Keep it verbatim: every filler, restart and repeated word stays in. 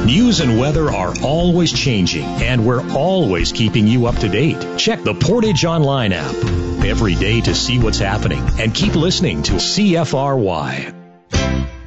News and weather are always changing, and we're always keeping you up to date. Check the Portage Online app every day to see what's happening, and keep listening to C F R Y.